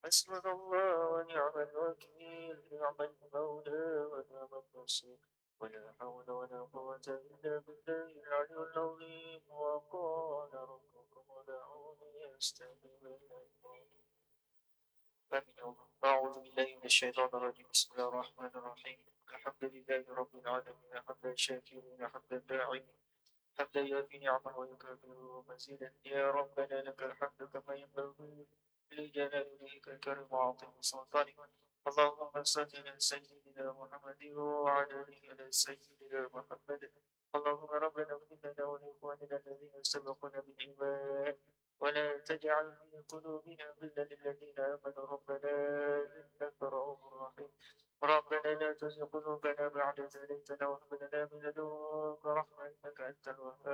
حسبنا الله ونعم الوكيل، نعم المولى ونعم النصير، ولا حول ولا قوة إلا بالله العلي العظيم. وقال ربكم ادعوني أستجب لكم. آمين. أعوذ بالله من الشيطان الرجيم. بسم الله الرحمن الرحيم. الحمد لله رب العالمين، حمدا شاكرين، حمدا داعين، حمدا يوفي نعمه ويكافئ مزيدا. يا ربنا لك الحمد كما ينبغي لجلال وجهك الكريم وعظيم سلطانك. اللهم صل على سيدنا محمد وعلى آل سيدنا محمد. اللهم ربنا اغفر لنا ولإخواننا الذين سبقونا بالإيمان، ولا تجعل في قلوبنا غلا للذين آمنوا ربنا إنك رؤوف رحيم. ربنا لا تزغ قلوبنا بعد إذ هديتنا وهب لنا من لدنك رحمة إنك أنت الوهاب.